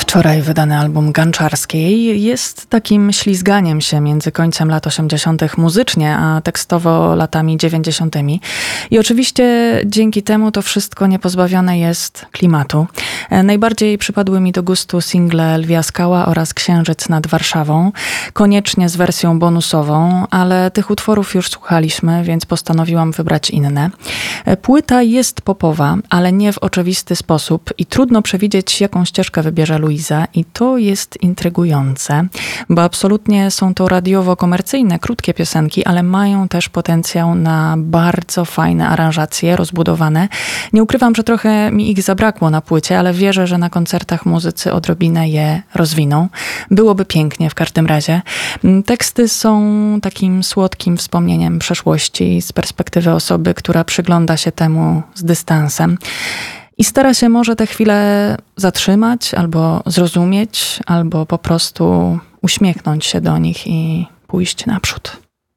Wczoraj wydany album Ganczarskiej jest takim ślizganiem się między końcem lat 80. muzycznie, a tekstowo latami 90. I oczywiście dzięki temu to wszystko niepozbawione jest klimatu. Najbardziej przypadły mi do gustu single Lwia Skała oraz Księżyc nad Warszawą, koniecznie z wersją bonusową, ale tych utworów już słuchaliśmy, więc postanowiłam wybrać inne. Płyta jest popowa, ale nie w oczywisty sposób i trudno przewidzieć, jaką ścieżkę wybierze Luiza, i to jest intrygujące, bo absolutnie są to radiowo-komercyjne, krótkie piosenki, ale mają też potencjał na bardzo fajne aranżacje, rozbudowane. Nie ukrywam, że trochę mi ich zabrakło na płycie, ale wierzę, że na koncertach muzycy odrobinę je rozwiną. Byłoby pięknie w każdym razie. Teksty są takim słodkim wspomnieniem przeszłości z perspektywy osoby, która przygląda się temu z dystansem. I stara się może tę chwilę zatrzymać, albo zrozumieć, albo po prostu uśmiechnąć się do nich i pójść naprzód.